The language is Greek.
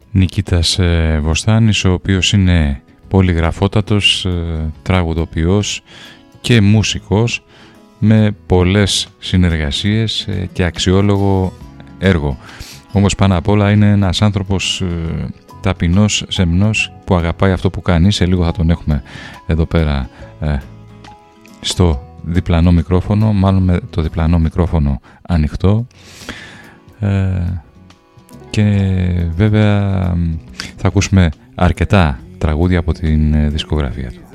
Νικήτας Βοστάνης, ο οποίος είναι πολυγραφότατος τραγουδοποιός και μουσικός με πολλές συνεργασίες και αξιόλογο έργο. Όμως πάνω απ' όλα είναι ένας άνθρωπος ταπεινός, σεμνός, που αγαπάει αυτό που κάνει. Σε λίγο θα τον έχουμε εδώ πέρα στο διπλανό μικρόφωνο, μάλλον με το διπλανό μικρόφωνο ανοιχτό, και βέβαια θα ακούσουμε αρκετά τραγούδια από την δισκογραφία του.